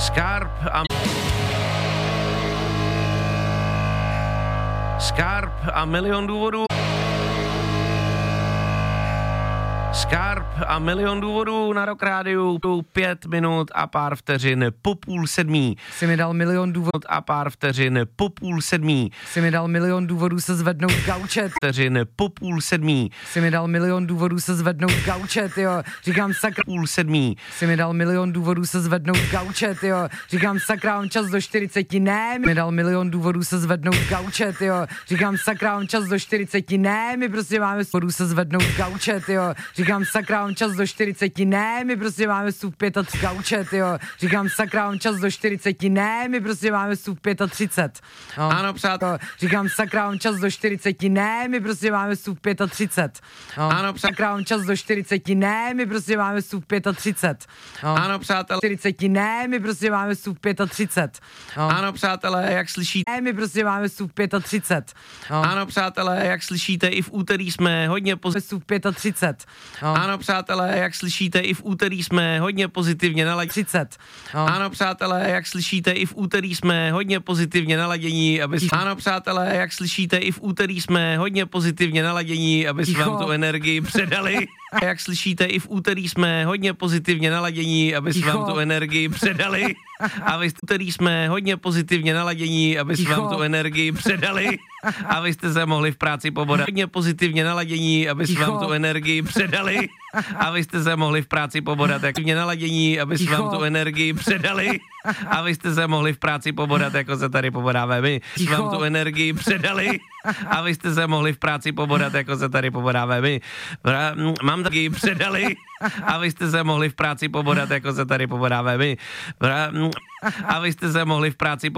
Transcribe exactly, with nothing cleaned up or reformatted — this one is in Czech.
Skarb a... Skarb a milion důvodů. Skarb a milion důvodů na Rock Rádiu. Pět minut a pár vteřin po půl sedmí. Si mi dal milion důvodů A pár vteřin po půl sedmí. Si mi dal milion důvodů se zvednout gaučet. Vteřin po půl sedmí. Si mi dal milion důvodů se zvednout gaučet, jo. Říkám sakra. Půl sedmí. Si mi dal milion důvodů se zvednout gaučet, jo. Říkám sakra, mám čas do čtyřiceti, ne. Mi dal milion důvodů se zvednout gaučet, jo. Říkám sakra, mám čas do čtyřiceti, ne. My prostě máme důvodů se zvednout gaučet, jo. Říkám sakra, mám čas do čtyřiceti, ne. My prostě máme vstup třicet gaučet, jo. Říkám sakra, mám čas do čtyřiceti, ne. My prostě máme vstup třicet pět. No. Ano, přátelé. Říkám sakra, mám čas do čtyřiceti, ne. My prostě máme vstup třicet pět. No. Ano, přátelé. Sakra, mám čas do čtyřiceti, ne. My prostě máme vstup třicet pět. No. Ano, přátelé. čtyřiceti, ne. My prostě máme vstup třicet pět. No. Ano, přátelé, jak slyšíte. Ne, my prostě máme vstup třicet pět. No. Ano, přátelé, jak slyšíte, i v úterý jsme hodně pozitivně. Vstup třicet pět. No. Ano, přátelé, jak slyšíte, i v úterý jsme hodně pozitivně naladění. třicet. No. Ano, přátelé, jak slyšíte, i v úterý jsme hodně pozitivně naladění, aby... Ano, přátelé, jak slyšíte, i v úterý jsme hodně pozitivně naladění, aby jsme vám tu energii předali. Jak slyšíte, i v úterý jsme hodně pozitivně naladění, aby jsme vám tu energii předali. A vy v úterý jsme hodně pozitivně naladění, aby jsme vám tu energii předali. A vy jste se mohli v práci pobodat. Hodně pozitivně naladění, aby jsme vám tu energii předali. A vy jste se mohli v práci pobodat. Jak mě naladění, aby jsme vám tu energii předali. A vy jste se mohli v práci pobodat, jako se tady pobodáme my. Jsme vám tu energii předali. A vy jste se mohli v práci pobodat, jako se tady pobodáme my. Mám taky předali. A vy jste se mohli v práci pobodat, jako se tady pobodáme my. A vy jste se mohli v práci